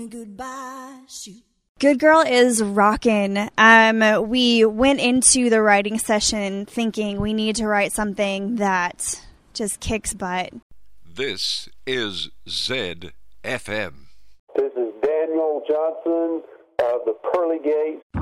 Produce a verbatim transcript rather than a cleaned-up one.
Goodbye, shoot. Good Girl is rockin'. Um, we went into the writing session thinking we need to write something that just kicks butt. This is Z F M. This is Daniel Johnson of the Pearly Gate.